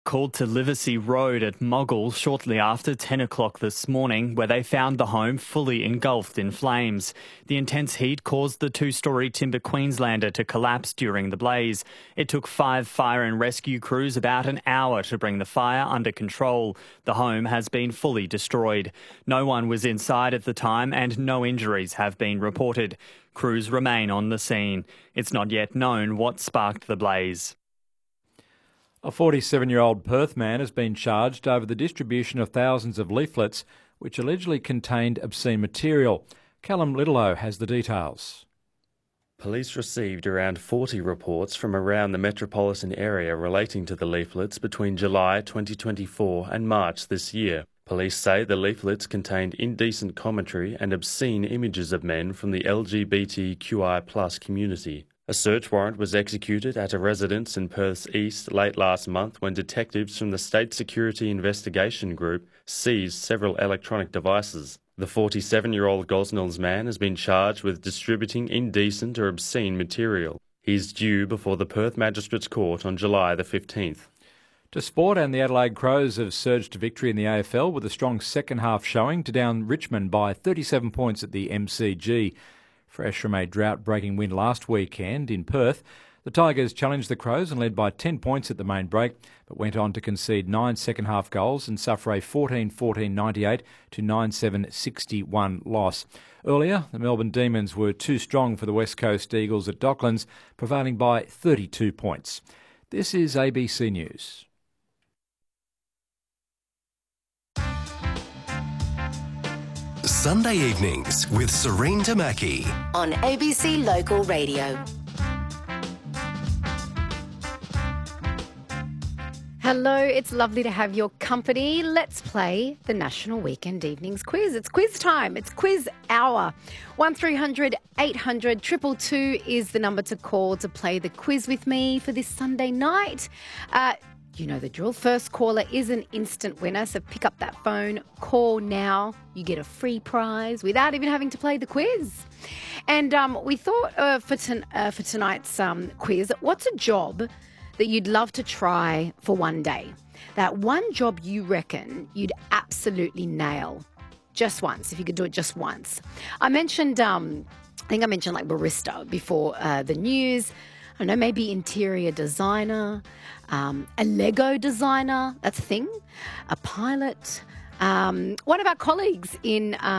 Called to Liversey Road at Moggle shortly after 10 o'clock this morning, where they found the home fully engulfed in flames. The intense heat caused the two-storey timber Queenslander to collapse during the blaze. It took 5 fire and rescue crews about an hour to bring the fire under control. The home has been fully destroyed. No one was inside at the time and no injuries have been reported. Crews remain on the scene. It's not yet known what sparked the blaze. A 47-year-old Perth man has been charged over the distribution of thousands of leaflets which allegedly contained obscene material. Callum Littleow has the details. Police received around 40 reports from around the metropolitan area relating to the leaflets between July 2024 and March this year. Police say the leaflets contained indecent commentary and obscene images of men from the LGBTQI+ community. A search warrant was executed at a residence in Perth's east late last month when detectives from the State Security Investigation Group seized several electronic devices. The 47-year-old Gosnells man has been charged with distributing indecent or obscene material. He's due before the Perth Magistrates Court on July the 15th. To sport, and the Adelaide Crows have surged to victory in the AFL with a strong second-half showing to down Richmond by 37 points at the MCG. Fresh from a drought-breaking win last weekend in Perth, the Tigers challenged the Crows and led by 10 points at the main break, but went on to concede 9 second-half goals and suffer a 14-14-98 to 9-7-61 loss. Earlier, the Melbourne Demons were too strong for the West Coast Eagles at Docklands, prevailing by 32 points. This is ABC News. Sunday evenings with Serene Tamaki on ABC Local Radio. Hello, it's lovely to have your company. Let's play the National Weekend Evenings Quiz. It's quiz time. It's quiz hour. 1300 800 222 is the number to call to play the quiz with me for this Sunday night. You know the drill. First caller is an instant winner, so pick up that phone, call now. You get a free prize without even having to play the quiz. And we thought for tonight's quiz, what's a job that you'd love to try for one day? That one job you reckon you'd absolutely nail just once, if you could do it just once. I mentioned, I think I mentioned like barista before the news. I don't know, maybe interior designer, a Lego designer, that's a thing, a pilot. One of our colleagues in